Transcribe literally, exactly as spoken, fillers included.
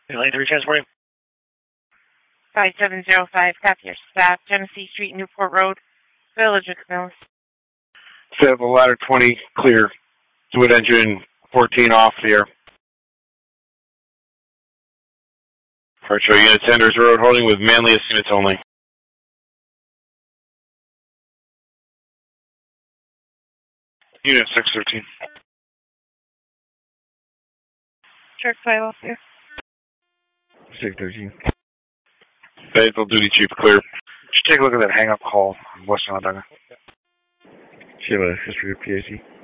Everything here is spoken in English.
Lane three transport. five seven zero five, copy your stop, Genesee Street, Newport Road, Village of Camillus. Seven, ladder twenty, clear. Twin engine fourteen off here. Virtual unit tenders road holding with manliest units only. Unit six thirteen. Check five off here. six thirteen. Faithful duty chief clear. Just take a look at that hang-up call, Western Onondaga. She have a history of P A C.